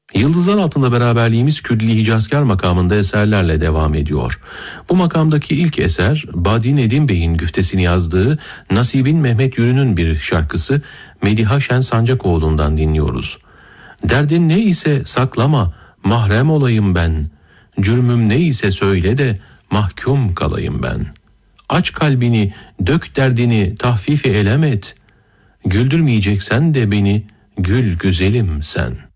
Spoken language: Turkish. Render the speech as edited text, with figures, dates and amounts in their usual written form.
Yıldızlar altında beraberliğimiz Külli Hicazkar makamında eserlerle devam ediyor. Bu makamdaki ilk eser Badi Nedim Bey'in güftesini yazdığı Nasibin Mehmet Yürü'nün bir şarkısı Mediha Şen Sancakoğlu'ndan dinliyoruz. Derdin ne ise saklama, mahrem olayım ben. Cürmüm ne ise söyle de mahkum kalayım ben. Aç kalbini, dök derdini, tahfifi elem et. Güldürmeyeceksen de beni, gül güzelim sen.''